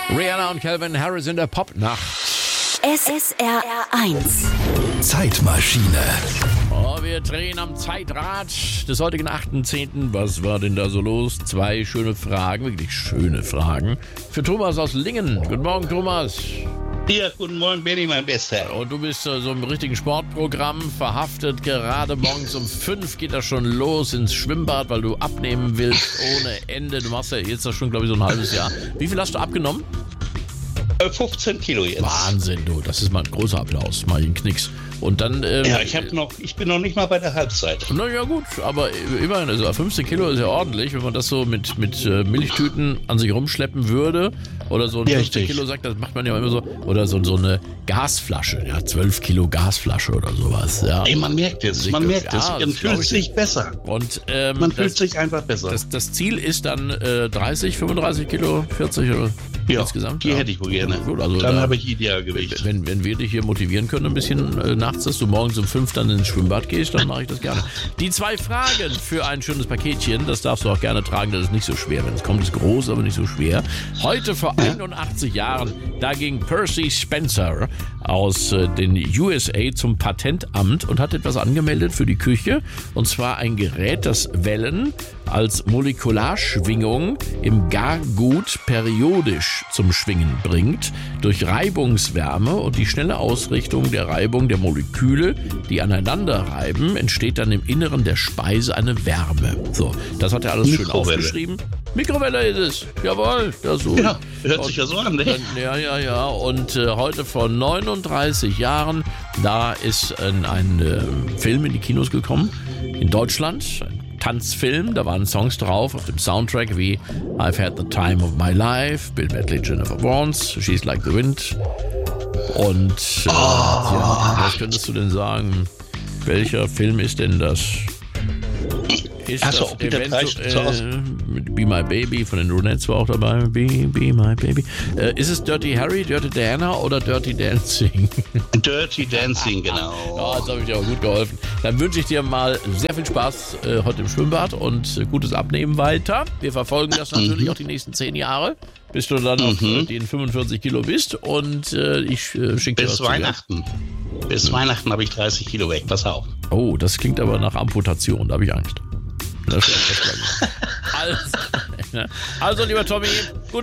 Rihanna und Calvin Harris in der Popnacht. SSR1 Zeitmaschine. Oh, wir drehen am Zeitrad des heutigen 8.10. Was war denn da so los? 2 schöne Fragen, wirklich schöne Fragen. Für Thomas aus Lingen. Guten Morgen, Thomas. Ja, guten Morgen, Benny, mein Bester. Und du bist so im richtigen Sportprogramm verhaftet. Gerade morgens um 5 geht das schon los ins Schwimmbad, weil du abnehmen willst ohne Ende. Du machst ja jetzt das schon, glaube ich, so ein halbes Jahr. Wie viel hast du abgenommen? 15 Kilo jetzt. Wahnsinn, du. Das ist mal ein großer Applaus. Mal einen Knicks. Und dann... Ja, ich bin noch nicht mal bei der Halbzeit. Na ja gut, aber immerhin, also 15 Kilo ist ja ordentlich, wenn man das so mit Milchtüten an sich rumschleppen würde oder so ein 15 Kilo sagt, das macht man ja immer so, oder so eine Gasflasche, ja, 12 Kilo Gasflasche oder sowas. Ja. Ey, man merkt es, man fühlt sich besser. Und, man fühlt sich einfach besser. Das Ziel ist dann 30, 35 Kilo, 40 oder insgesamt? Die hätte ich wohl gerne. Gut, also dann habe ich Idealgewicht. Wenn wir dich hier motivieren können, ein bisschen nachts, dass du morgens um 5 dann ins Schwimmbad gehst, dann mache ich das gerne. Die 2 Fragen für ein schönes Paketchen, das darfst du auch gerne tragen, das ist nicht so schwer. Wenn es kommt, ist groß, aber nicht so schwer. Heute vor 81 Jahren, da ging Percy Spencer aus den USA zum Patentamt und hat etwas angemeldet für die Küche. Und zwar ein Gerät, das Wellen als Molekularschwingung im Gargut periodisch zum Schwingen bringt. Durch Reibungswärme und die schnelle Ausrichtung der Reibung der Moleküle, die aneinander reiben, entsteht dann im Inneren der Speise eine Wärme. So, das hat er alles schön aufgeschrieben. Mikrowelle ist es. Jawohl. Ja, hört sich ja so an, ne? Ja. Und heute vor 39 Jahren, da ist ein Film in die Kinos gekommen. In Deutschland. Ein Tanzfilm, da waren Songs drauf auf dem Soundtrack wie I've Had the Time of My Life, Bill Medley, Jennifer Barnes, She's Like the Wind. Und was könntest du denn sagen? Welcher Film ist denn das? Ist das eventuell Be My Baby von den Ronettes war auch dabei? Be My Baby. Ist es Dirty Harry, Dirty Diana oder Dirty Dancing? Dirty Dancing, genau. Ja, das habe ich dir auch gut geholfen. Dann wünsche ich dir mal sehr viel Spaß heute im Schwimmbad und gutes Abnehmen weiter. Wir verfolgen das natürlich auch die nächsten 10 Jahre, bis du dann auf den 45 Kilo bist. Und ich schicke dir was bis Weihnachten. Bis Weihnachten habe ich 30 Kilo weg. Pass auf. Oh, das klingt aber nach Amputation. Da habe ich Angst. Also, lieber Tommy, gut.